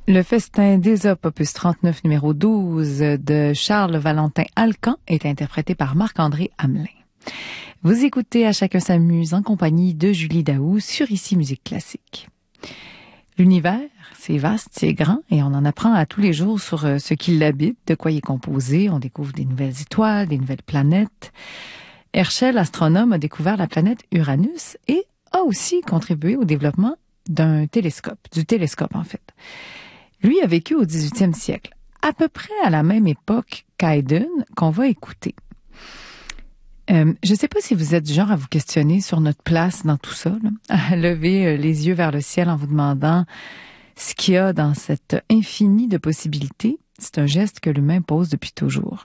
Le festin d'Ésope, opus 39, numéro 12 de Charles-Valentin Alcan est interprété par Marc-André Hamelin. Vous écoutez À chacun s'amuse en compagnie de Julie Daou sur Ici Musique Classique. L'univers, c'est vaste, c'est grand et on en apprend à tous les jours sur ce qui l'habite, de quoi il est composé. On découvre des nouvelles étoiles, des nouvelles planètes. Herschel, astronome, a découvert la planète Uranus et a aussi contribué au développement du télescope en fait. Lui a vécu au 18e siècle, à peu près à la même époque qu'Haydn, qu'on va écouter. Je ne sais pas si vous êtes du genre à vous questionner sur notre place dans tout ça, là, à lever les yeux vers le ciel en vous demandant ce qu'il y a dans cet infini de possibilités. C'est un geste que l'humain pose depuis toujours.